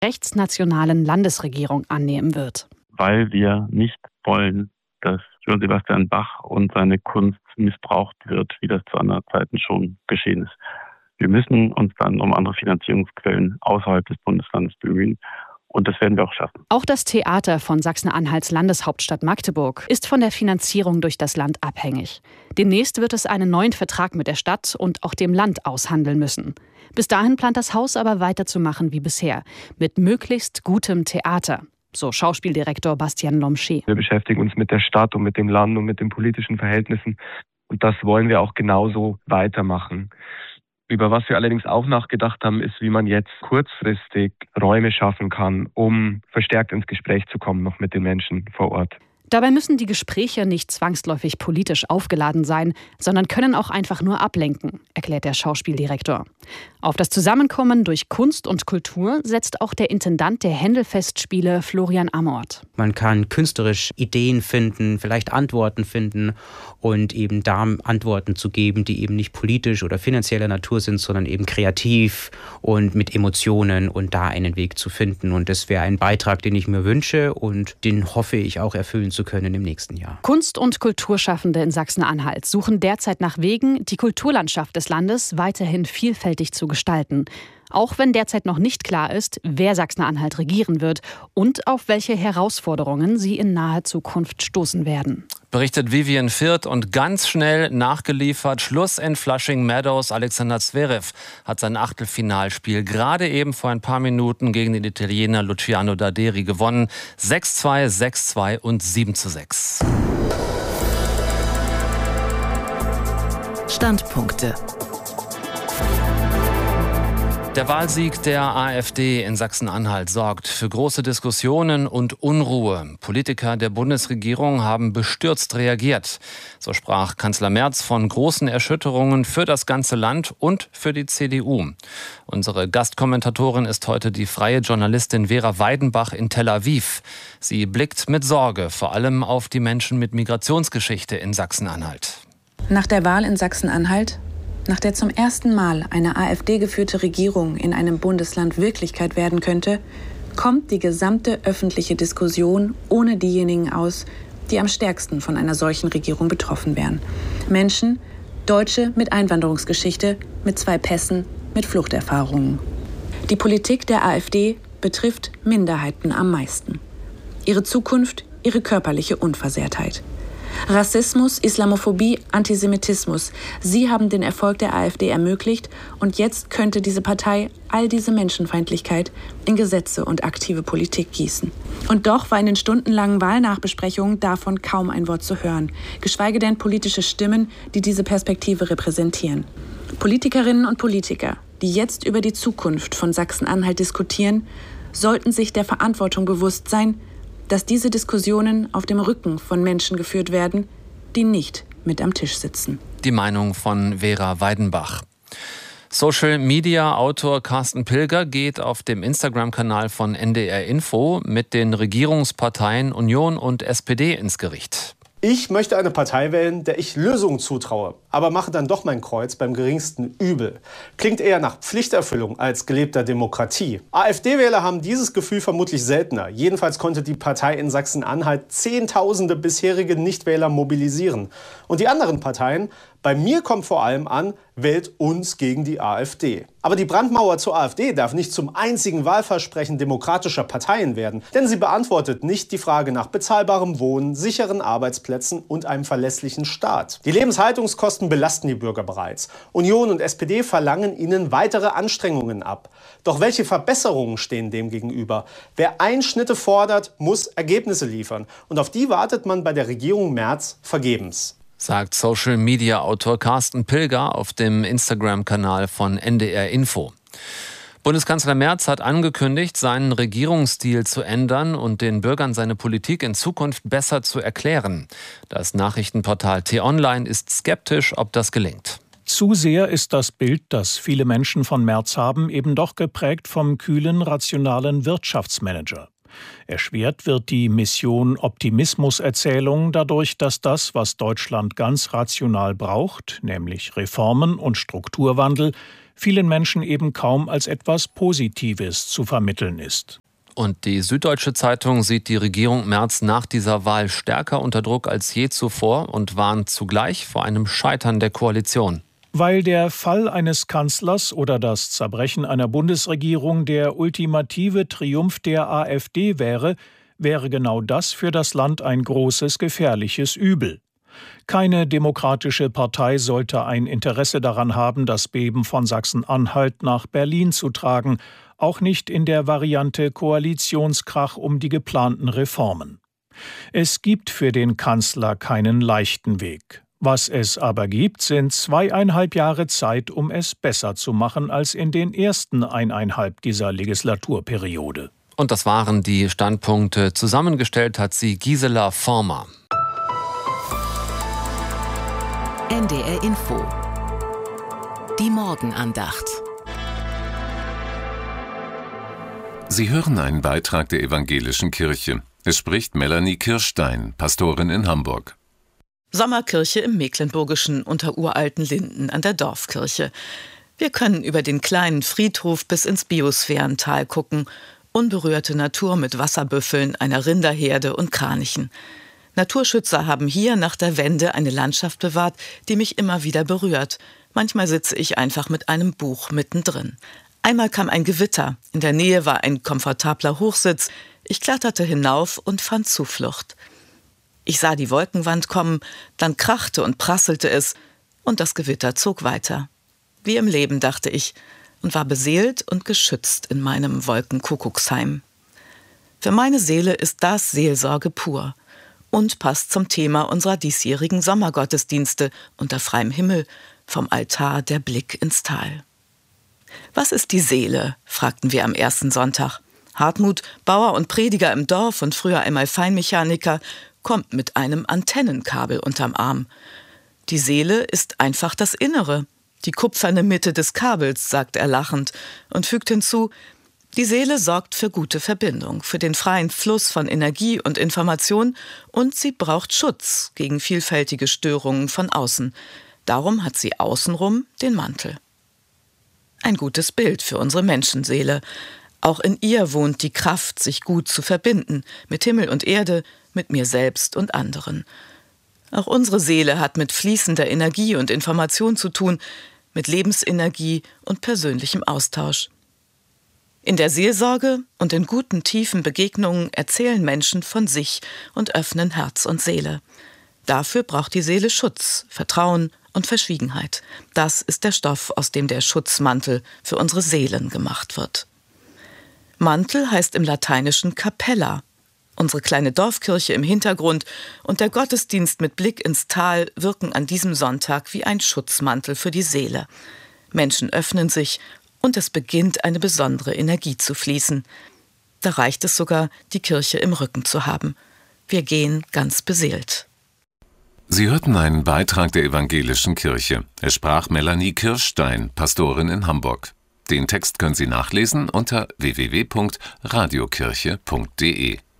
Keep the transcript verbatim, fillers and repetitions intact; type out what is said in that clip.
rechtsnationalen Landesregierung annehmen wird. Weil wir nicht wollen, dass Johann Sebastian Bach und seine Kunst missbraucht wird, wie das zu anderen Zeiten schon geschehen ist. Wir müssen uns dann um andere Finanzierungsquellen außerhalb des Bundeslandes bemühen. Und das werden wir auch schaffen. Auch das Theater von Sachsen-Anhalts Landeshauptstadt Magdeburg ist von der Finanzierung durch das Land abhängig. Demnächst wird es einen neuen Vertrag mit der Stadt und auch dem Land aushandeln müssen. Bis dahin plant das Haus aber weiterzumachen wie bisher, mit möglichst gutem Theater. So Schauspieldirektor Bastian Lomsche. Wir beschäftigen uns mit der Stadt und mit dem Land und mit den politischen Verhältnissen. Und das wollen wir auch genauso weitermachen. Über was wir allerdings auch nachgedacht haben, ist, wie man jetzt kurzfristig Räume schaffen kann, um verstärkt ins Gespräch zu kommen, noch mit den Menschen vor Ort. Dabei müssen die Gespräche nicht zwangsläufig politisch aufgeladen sein, sondern können auch einfach nur ablenken, erklärt der Schauspieldirektor. Auf das Zusammenkommen durch Kunst und Kultur setzt auch der Intendant der Händel-Festspiele Florian Amort. Man kann künstlerisch Ideen finden, vielleicht Antworten finden und eben da Antworten zu geben, die eben nicht politisch oder finanzieller Natur sind, sondern eben kreativ und mit Emotionen und da einen Weg zu finden. Und das wäre ein Beitrag, den ich mir wünsche und den hoffe ich auch erfüllen zu können im nächsten Jahr. Kunst- und Kulturschaffende in Sachsen-Anhalt suchen derzeit nach Wegen, die Kulturlandschaft des Landes weiterhin vielfältig zu gestalten. Auch wenn derzeit noch nicht klar ist, wer Sachsen-Anhalt regieren wird und auf welche Herausforderungen sie in naher Zukunft stoßen werden. Berichtet Vivian Firth und ganz schnell nachgeliefert. Schluss in Flushing Meadows. Alexander Zverev hat sein Achtelfinalspiel gerade eben vor ein paar Minuten gegen den Italiener Luciano Darderi gewonnen. sechs zu zwei, sechs zu zwei und sieben zu sechs. Standpunkte. Der Wahlsieg der AfD in Sachsen-Anhalt sorgt für große Diskussionen und Unruhe. Politiker der Bundesregierung haben bestürzt reagiert. So sprach Kanzler Merz von großen Erschütterungen für das ganze Land und für die C D U. Unsere Gastkommentatorin ist heute die freie Journalistin Vera Weidenbach in Tel Aviv. Sie blickt mit Sorge vor allem auf die Menschen mit Migrationsgeschichte in Sachsen-Anhalt. Nach der Wahl in Sachsen-Anhalt, nach der zum ersten Mal eine AfD-geführte Regierung in einem Bundesland Wirklichkeit werden könnte, kommt die gesamte öffentliche Diskussion ohne diejenigen aus, die am stärksten von einer solchen Regierung betroffen wären. Menschen, Deutsche mit Einwanderungsgeschichte, mit zwei Pässen, mit Fluchterfahrungen. Die Politik der AfD betrifft Minderheiten am meisten. Ihre Zukunft, ihre körperliche Unversehrtheit. Rassismus, Islamophobie, Antisemitismus. Sie haben den Erfolg der AfD ermöglicht und jetzt könnte diese Partei all diese Menschenfeindlichkeit in Gesetze und aktive Politik gießen. Und doch war in den stundenlangen Wahlnachbesprechungen davon kaum ein Wort zu hören, geschweige denn politische Stimmen, die diese Perspektive repräsentieren. Politikerinnen und Politiker, die jetzt über die Zukunft von Sachsen-Anhalt diskutieren, sollten sich der Verantwortung bewusst sein, dass diese Diskussionen auf dem Rücken von Menschen geführt werden, die nicht mit am Tisch sitzen. Die Meinung von Vera Weidenbach. Social-Media-Autor Carsten Pilger geht auf dem Instagram-Kanal von N D R Info mit den Regierungsparteien Union und S P D ins Gericht. Ich möchte eine Partei wählen, der ich Lösungen zutraue, aber mache dann doch mein Kreuz beim geringsten Übel. Klingt eher nach Pflichterfüllung als gelebter Demokratie. AfD-Wähler haben dieses Gefühl vermutlich seltener. Jedenfalls konnte die Partei in Sachsen-Anhalt Zehntausende bisherige Nichtwähler mobilisieren. Und die anderen Parteien, bei mir kommt vor allem an, wählt uns gegen die AfD. Aber die Brandmauer zur AfD darf nicht zum einzigen Wahlversprechen demokratischer Parteien werden, denn sie beantwortet nicht die Frage nach bezahlbarem Wohnen, sicheren Arbeitsplätzen und einem verlässlichen Staat. Die Lebenshaltungskosten belasten die Bürger bereits. Union und S P D verlangen ihnen weitere Anstrengungen ab. Doch welche Verbesserungen stehen dem gegenüber? Wer Einschnitte fordert, muss Ergebnisse liefern. Und auf die wartet man bei der Regierung Merz vergebens. Sagt Social-Media-Autor Carsten Pilger auf dem Instagram-Kanal von N D R Info. Bundeskanzler Merz hat angekündigt, seinen Regierungsstil zu ändern und den Bürgern seine Politik in Zukunft besser zu erklären. Das Nachrichtenportal T-Online ist skeptisch, ob das gelingt. Zu sehr ist das Bild, das viele Menschen von Merz haben, eben doch geprägt vom kühlen, rationalen Wirtschaftsmanager. Erschwert wird die Mission Optimismuserzählung dadurch, dass das, was Deutschland ganz rational braucht, nämlich Reformen und Strukturwandel, vielen Menschen eben kaum als etwas Positives zu vermitteln ist. Und die Süddeutsche Zeitung sieht die Regierung Merz nach dieser Wahl stärker unter Druck als je zuvor und warnt zugleich vor einem Scheitern der Koalition. Weil der Fall eines Kanzlers oder das Zerbrechen einer Bundesregierung der ultimative Triumph der AfD wäre, wäre genau das für das Land ein großes, gefährliches Übel. Keine demokratische Partei sollte ein Interesse daran haben, das Beben von Sachsen-Anhalt nach Berlin zu tragen, auch nicht in der Variante Koalitionskrach um die geplanten Reformen. Es gibt für den Kanzler keinen leichten Weg. Was es aber gibt, sind zweieinhalb Jahre Zeit, um es besser zu machen als in den ersten eineinhalb dieser Legislaturperiode. Und das waren die Standpunkte. Zusammengestellt hat sie Gisela Former. N D R Info. Die Morgenandacht. Sie hören einen Beitrag der Evangelischen Kirche. Es spricht Melanie Kirstein, Pastorin in Hamburg. Sommerkirche im Mecklenburgischen unter uralten Linden an der Dorfkirche. Wir können über den kleinen Friedhof bis ins Biosphärental gucken. Unberührte Natur mit Wasserbüffeln, einer Rinderherde und Kranichen. Naturschützer haben hier nach der Wende eine Landschaft bewahrt, die mich immer wieder berührt. Manchmal sitze ich einfach mit einem Buch mittendrin. Einmal kam ein Gewitter. In der Nähe war ein komfortabler Hochsitz. Ich kletterte hinauf und fand Zuflucht. Ich sah die Wolkenwand kommen, dann krachte und prasselte es und das Gewitter zog weiter. Wie im Leben, dachte ich, und war beseelt und geschützt in meinem Wolkenkuckucksheim. Für meine Seele ist das Seelsorge pur und passt zum Thema unserer diesjährigen Sommergottesdienste unter freiem Himmel, vom Altar der Blick ins Tal. Was ist die Seele? Fragten wir am ersten Sonntag. Hartmut, Bauer und Prediger im Dorf und früher einmal Feinmechaniker, kommt mit einem Antennenkabel unterm Arm. Die Seele ist einfach das Innere, die kupferne Mitte des Kabels, sagt er lachend und fügt hinzu, die Seele sorgt für gute Verbindung, für den freien Fluss von Energie und Information und sie braucht Schutz gegen vielfältige Störungen von außen. Darum hat sie außenrum den Mantel. Ein gutes Bild für unsere Menschenseele. Auch in ihr wohnt die Kraft, sich gut zu verbinden, mit Himmel und Erde, mit mir selbst und anderen. Auch unsere Seele hat mit fließender Energie und Information zu tun, mit Lebensenergie und persönlichem Austausch. In der Seelsorge und in guten, tiefen Begegnungen erzählen Menschen von sich und öffnen Herz und Seele. Dafür braucht die Seele Schutz, Vertrauen und Verschwiegenheit. Das ist der Stoff, aus dem der Schutzmantel für unsere Seelen gemacht wird. Mantel heißt im Lateinischen Capella. Unsere kleine Dorfkirche im Hintergrund und der Gottesdienst mit Blick ins Tal wirken an diesem Sonntag wie ein Schutzmantel für die Seele. Menschen öffnen sich und es beginnt eine besondere Energie zu fließen. Da reicht es sogar, die Kirche im Rücken zu haben. Wir gehen ganz beseelt. Sie hörten einen Beitrag der Evangelischen Kirche. Es sprach Melanie Kirstein, Pastorin in Hamburg. Den Text können Sie nachlesen unter w w w punkt radiokirche punkt d e.